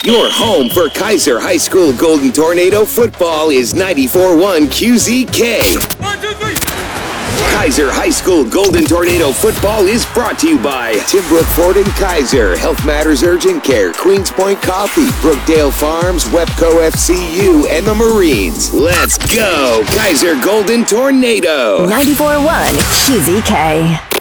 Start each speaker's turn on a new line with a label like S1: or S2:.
S1: Your home for Kaiser High School Golden Tornado football is 94.1 QZK.
S2: 1, 2, 3.
S1: Kaiser High School Golden Tornado football is brought to you by Timbrook Ford and Kaiser, Health Matters Urgent Care, Queens Point Coffee, Brookdale Farms, Webco FCU, and the Marines. Let's go, Kaiser Golden Tornado.
S3: 94.1 QZK.